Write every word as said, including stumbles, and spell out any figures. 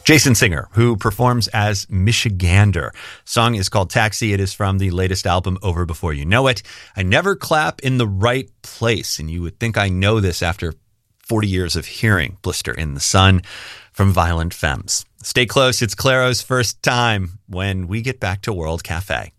Jason Singer, who performs as Michigander. Song is called Taxi. It is from the latest album, Over Before You Know It. I never clap in the right place, and you would think I know this after forty years of hearing Blister in the Sun from Violent Femmes. Stay close. It's Claro's first time when we get back to World Cafe.